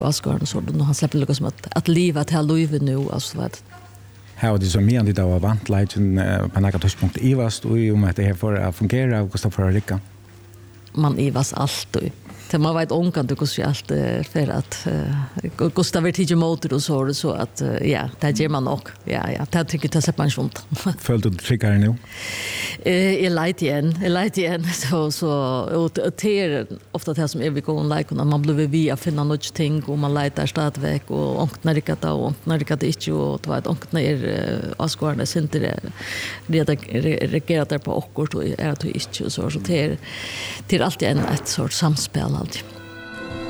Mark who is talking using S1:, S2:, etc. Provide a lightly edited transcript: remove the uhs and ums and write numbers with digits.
S1: Asgården så då han släpper liksom att livet här livet nu alltså vad
S2: Här det som mer det var vant leiten på några touchpunkt ivast och om att det här får att fungera och kostar för att rycka.
S1: Man ivas alltid. Det man vet onkan du kostar allt för att kostar väl till motor och så att ja, det ger man nog. Ja, det tycker jag att man sjunt.
S2: Följde du triggar nu?
S1: Jag lite igen så och det ofta det som är vi går like när man blir via finna något ting och man letar stadväg och onkna rikata och onkna rikata inte och det var onkna Asgården inte det reagerar där på och är att inte så det är alltid ett sorts samspel alltid.